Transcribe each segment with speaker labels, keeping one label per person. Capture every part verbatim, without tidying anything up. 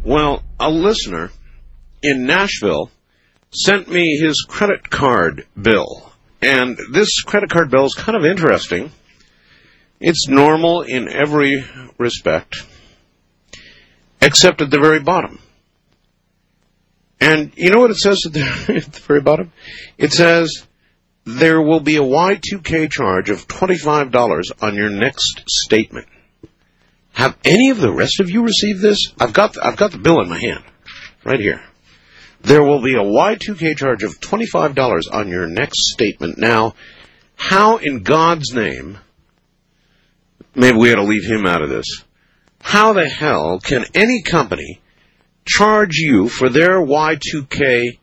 Speaker 1: Well, a listener in Nashville sent me his credit card bill. And this credit card bill is kind of interesting. It's normal in every respect, except at the very bottom. And you know what it says at the, at the very bottom? It says, there will be a Y two K charge of twenty-five dollars on your next statement. Have any of the rest of you received this? I've got the, I've got the bill in my hand, right here. There will be a Y two K charge of twenty-five dollars on your next statement. Now, how in God's name, maybe we ought to leave him out of this, how the hell can any company charge you for their Y two K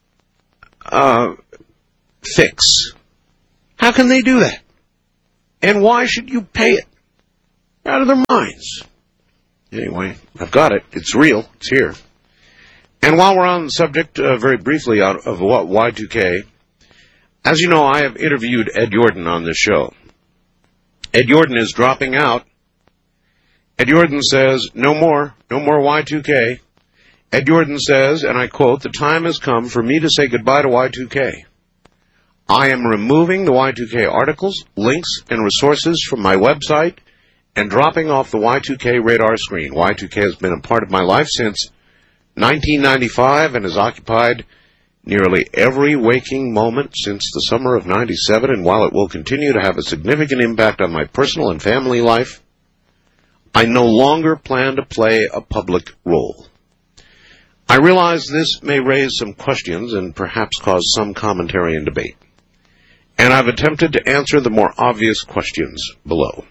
Speaker 1: uh, fix? How can they do that? And why should you pay it? Out of their minds. Anyway, I've got it. It's real. It's here. And while we're on the subject, uh, very briefly, out of what Y two K, as you know, I have interviewed Ed Yordan on this show. Ed Yordan is dropping out. Ed Yordan says, no more, no more Y two K. Ed Yordan says, and I quote, the time has come for me to say goodbye to Y two K. I am removing the Y two K articles, links, and resources from my website and dropping off the Y two K radar screen. Y two K has been a part of my life since nineteen ninety-five and has occupied nearly every waking moment since the summer of ninety-seven, and while it will continue to have a significant impact on my personal and family life, I no longer plan to play a public role. I realize this may raise some questions and perhaps cause some commentary and debate, and I've attempted to answer the more obvious questions below.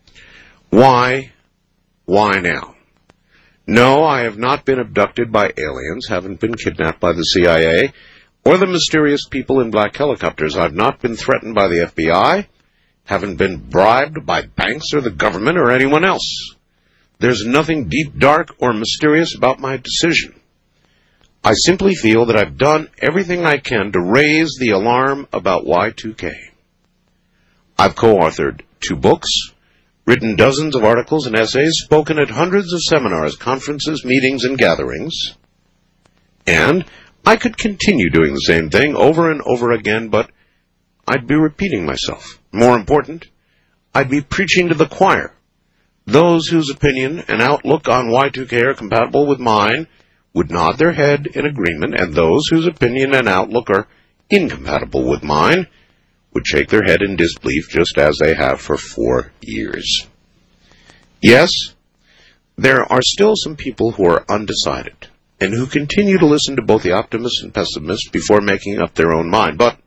Speaker 1: Why? Why now? No, I have not been abducted by aliens, haven't been kidnapped by the C I A, or the mysterious people in black helicopters. I've not been threatened by the F B I, haven't been bribed by banks or the government or anyone else. There's nothing deep, dark, or mysterious about my decision. I simply feel that I've done everything I can to raise the alarm about Y two K. I've co-authored two books, written dozens of articles and essays, spoken at hundreds of seminars, conferences, meetings, and gatherings. And I could continue doing the same thing over and over again, but I'd be repeating myself. More important, I'd be preaching to the choir. Those whose opinion and outlook on Y two K are compatible with mine would nod their head in agreement, and those whose opinion and outlook are incompatible with mine would shake their head in disbelief, just as they have for four years. Yes, there are still some people who are undecided, and who continue to listen to both the optimists and pessimists before making up their own mind. But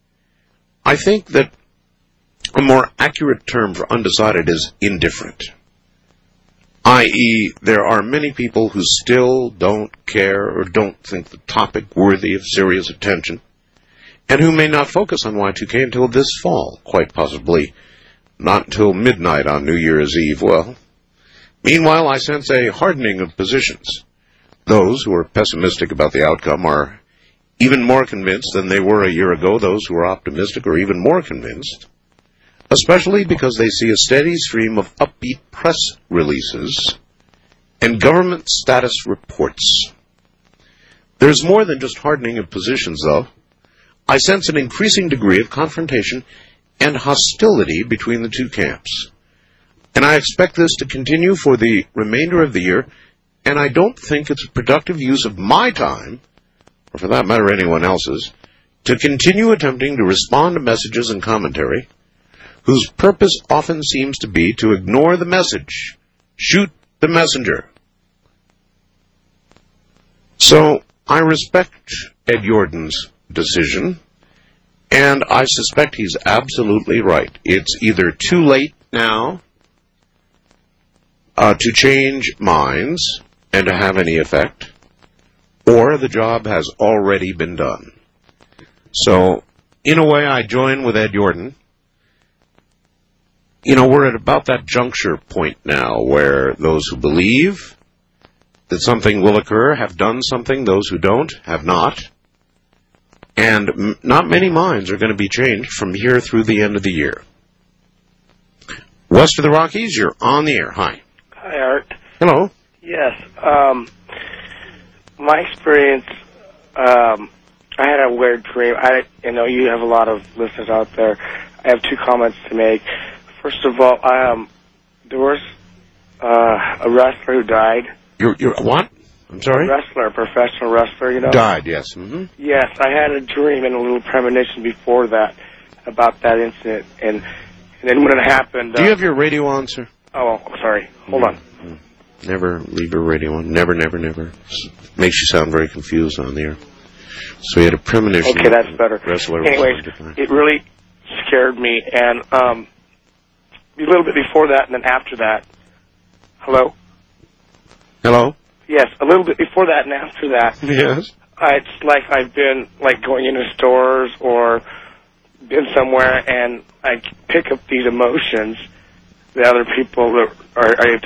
Speaker 1: I think that a more accurate term for undecided is indifferent, that is, there are many people who still don't care or don't think the topic worthy of serious attention, and who may not focus on Y two K until this fall, quite possibly not until midnight on New Year's Eve. Well, meanwhile, I sense a hardening of positions. Those who are pessimistic about the outcome are even more convinced than they were a year ago. Those who are optimistic are even more convinced, especially because they see a steady stream of upbeat press releases and government status reports. There's more than just hardening of positions, though. I sense an increasing degree of confrontation and hostility between the two camps. And I expect this to continue for the remainder of the year, and I don't think it's a productive use of my time, or for that matter anyone else's, to continue attempting to respond to messages and commentary whose purpose often seems to be to ignore the message, shoot the messenger. So I respect Ed Yordan's decision, and I suspect he's absolutely right. It's either too late now uh, to change minds and to have any effect, or the job has already been done. So, in a way, I join with Ed Yordan. You know, we're at about that juncture point now where those who believe that something will occur have done something, those who don't have not. And m- not many minds are going to be changed from here through the end of the year. West of the Rockies, you're on the air. Hi.
Speaker 2: Hi, Art.
Speaker 1: Hello.
Speaker 2: Yes. Um, experience, um, I had a weird dream. I, you know, you have a lot of listeners out there. I have two comments to make. First of all, um, there was uh, a wrestler who died.
Speaker 1: You're, you're what? I'm sorry?
Speaker 2: A wrestler, a professional wrestler, you know.
Speaker 1: Died, yes. Mm-hmm.
Speaker 2: Yes, I had a dream and a little premonition before that about that incident. And, and then when it happened...
Speaker 1: Do you
Speaker 2: uh,
Speaker 1: have your radio on, sir?
Speaker 2: Oh, sorry. Hold on.
Speaker 1: Mm-hmm. Never leave your radio on. Never, never, never. Makes you sound very confused on the air. So you had a premonition.
Speaker 2: Okay, that's better. Anyways, it really scared me. And um, a little bit before that and then after that... Hello?
Speaker 1: Hello?
Speaker 2: Yes, a little bit before that and after that.
Speaker 1: Yes.
Speaker 2: I, it's like I've been like going into stores or been somewhere and I pick up these emotions that other people are, are